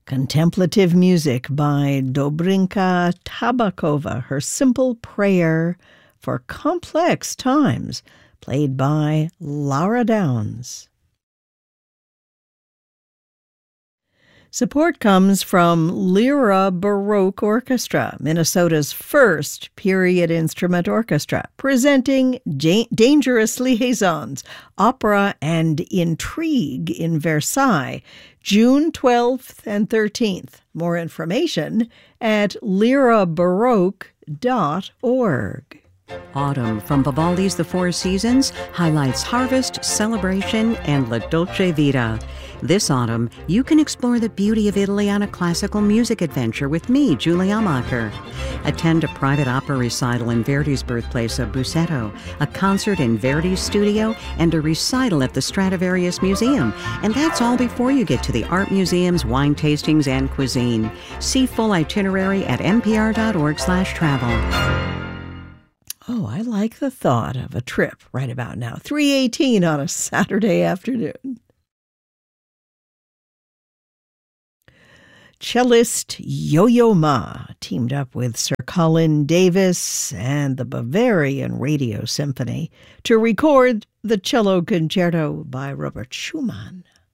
Contemplative music by Dobrinka Tabakova, her simple prayer for complex times, played by Laura Downs. Support comes from Lyra Baroque Orchestra, Minnesota's first period instrument orchestra, presenting Dangerous Liaisons, Opera and Intrigue in Versailles, June 12th and 13th. More information at lyrabaroque.org. Autumn from Vivaldi's The Four Seasons highlights harvest, celebration, and La Dolce Vita. This autumn, you can explore the beauty of Italy on a classical music adventure with me, Julie Amacher. Attend a private opera recital in Verdi's birthplace of Busseto, a concert in Verdi's studio, and a recital at the Stradivarius Museum. And that's all before you get to the art museums, wine tastings, and cuisine. See full itinerary at npr.org/travel. Oh, I like the thought of a trip right about now. 3:18 on a Saturday afternoon. Cellist Yo-Yo Ma teamed up with Sir Colin Davis and the Bavarian Radio Symphony to record the Cello Concerto by Robert Schumann.